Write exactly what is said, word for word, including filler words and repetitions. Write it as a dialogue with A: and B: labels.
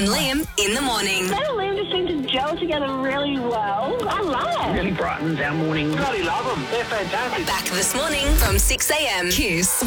A: and Liam in the morning.
B: Ben and Liam just seem to gel together really well. I love it.
C: Really brightens our morning.
D: Bloody love them. They're fantastic.
A: Back this morning from six a.m. Kiss.